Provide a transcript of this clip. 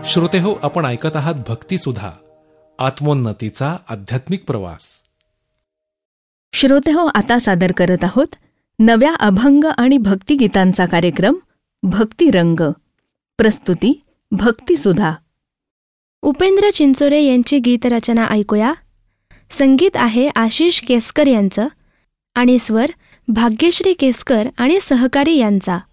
श्रोतेहो, आपण ऐकत आहात भक्तिसुधा, आत्मोन्नतीचा आध्यात्मिक प्रवास. श्रोतेहो, आता सादर करत आहोत नव्या अभंग आणि भक्तिगीतांचा कार्यक्रम भक्तिरंग. प्रस्तुती भक्तिसुधा. उपेंद्र चिंचोरे यांची गीतरचना ऐकूया. संगीत आहे आशिष केसकर यांचं आणि स्वर भाग्यश्री केसकर आणि सहकारी यांचा.